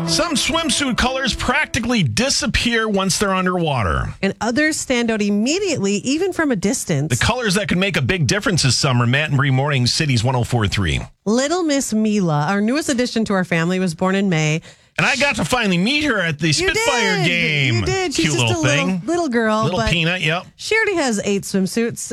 Some swimsuit colors practically disappear once they're underwater. And others stand out immediately, even from a distance. The colors that could make a big difference this summer. Matt and Bree Mornings, Cities 104.3. Little Miss Mila, our newest addition to our family, was born in May. And I got to finally meet her at the Spitfire game. You did. She's Cute just little thing. Little girl. Little peanut, yep. She already has 8 swimsuits. Oh,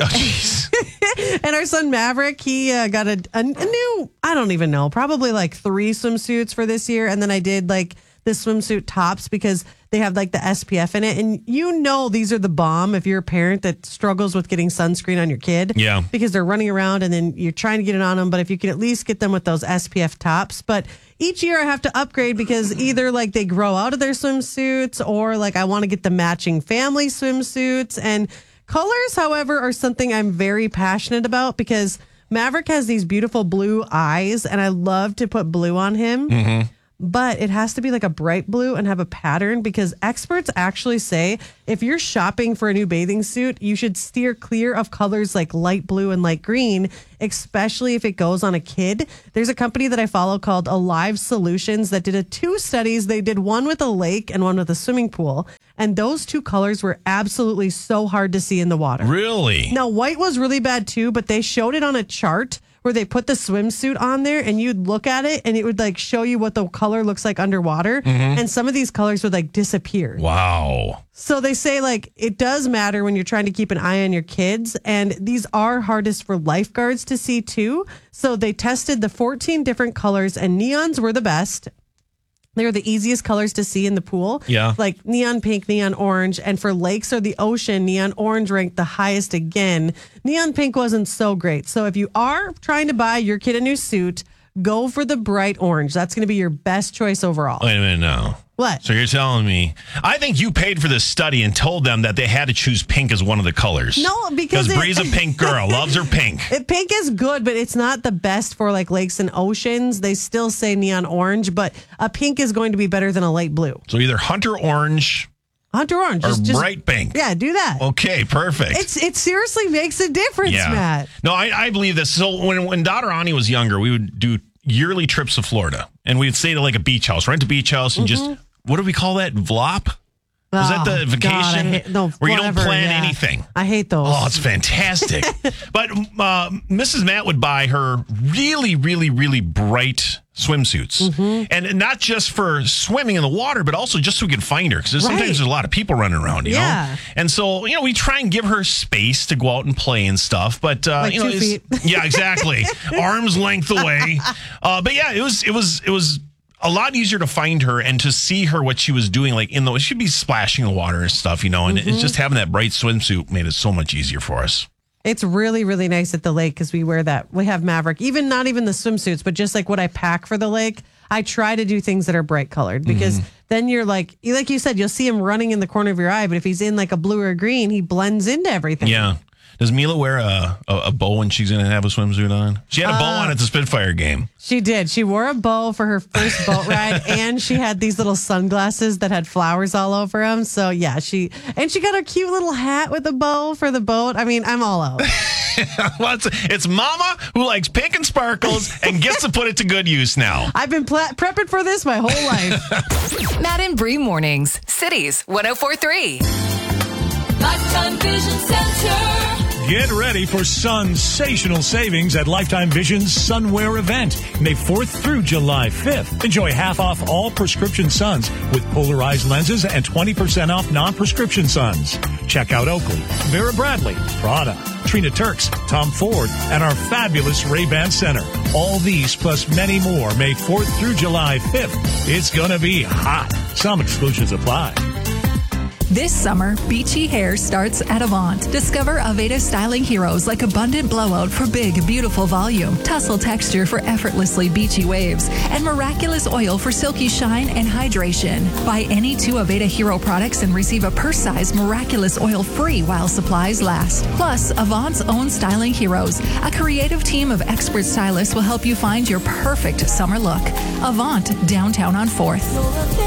jeez. And our son Maverick, he got a new, I don't even know, probably like 3 swimsuits for this year. And then I did like the swimsuit tops because they have like the SPF in it. And you know these are the bomb if you're a parent that struggles with getting sunscreen on your kid. Yeah. Because they're running around and then you're trying to get it on them. But if you can at least get them with those SPF tops. But each year I have to upgrade because either like they grow out of their swimsuits or like I want to get the matching family swimsuits. And colors, however, are something I'm very passionate about because Maverick has these beautiful blue eyes and I love to put blue on him. Mm-hmm. But it has to be like a bright blue and have a pattern because experts actually say if you're shopping for a new bathing suit, you should steer clear of colors like light blue and light green, especially if it goes on a kid. There's a company that I follow called Alive Solutions that did 2 studies. They did one with a lake and one with a swimming pool. And those 2 colors were absolutely so hard to see in the water. Really? Now, white was really bad too, but they showed it on a chart where they put the swimsuit on there and you'd look at it and it would like show you what the color looks like underwater. Mm-hmm. And some of these colors would like disappear. Wow. So they say like it does matter when you're trying to keep an eye on your kids. And these are hardest for lifeguards to see too. So they tested the 14 different colors and neons were the best. They're the easiest colors to see in the pool. Yeah. Like neon pink, neon orange. And for lakes or the ocean, neon orange ranked the highest again. Neon pink wasn't so great. So if you are trying to buy your kid a new suit, go for the bright orange. That's going to be your best choice overall. Wait a minute, no. What? So you're telling me, I think you paid for this study and told them that they had to choose pink as one of the colors. No, because Bree's a pink girl, loves her pink. Pink is good, but it's not the best for like lakes and oceans. They still say neon orange, but a pink is going to be better than a light blue. So either Hunter orange or bright pink. Yeah, do that. Okay, perfect. It seriously makes a difference, Matt. No, I believe this. So when daughter Ani was younger, we would do yearly trips to Florida, and we'd stay to like a beach house, rent a beach house, and just, what do we call that? VLOP? Was that the vacation? Where you don't plan anything. I hate those. Oh, it's fantastic. But Mrs. Matt would buy her really, really, really bright swimsuits. Mm-hmm. And not just for swimming in the water, but also just so we can find her. Because sometimes there's a lot of people running around, you know? And so, we try and give her space to go out and play and stuff. But, like 2 feet. Yeah, exactly. Arm's length away. But yeah, it was a lot easier to find her and to see her what she was doing, like she'd be splashing in the water and stuff, and it's just having that bright swimsuit made it so much easier for us. It's really, really nice at the lake because we wear that. We have Maverick, not even the swimsuits, but just like what I pack for the lake. I try to do things that are bright colored because then you're like you said, you'll see him running in the corner of your eye. But if he's in like a blue or green, he blends into everything. Yeah. Does Mila wear a bow when she's going to have a swimsuit on? She had a bow on at the Spitfire game. She did. She wore a bow for her first boat ride, and she had these little sunglasses that had flowers all over them. So, yeah, she got a cute little hat with a bow for the boat. I mean, I'm all out. Well, it's Mama who likes pink and sparkles and gets to put it to good use now. I've been prepping for this my whole life. Matt and Bree Mornings, Cities 104.3. Lifetime Vision Center. Get ready for sensational savings at Lifetime Vision's Sunwear event, May 4th through July 5th. Enjoy half off all prescription suns with polarized lenses and 20% off non-prescription suns. Check out Oakley, Vera Bradley, Prada, Trina Turks, Tom Ford, and our fabulous Ray-Ban Center. All these plus many more May 4th through July 5th. It's going to be hot. Some exclusions apply. This summer, beachy hair starts at Avant. Discover Aveda styling heroes like Abundant Blowout for big, beautiful volume, Tussle texture for effortlessly beachy waves, and Miraculous Oil for silky shine and hydration. Buy any 2 Aveda Hero products and receive a purse-size Miraculous Oil free while supplies last. Plus, Avant's own styling heroes. A creative team of expert stylists will help you find your perfect summer look. Avant, downtown on 4th.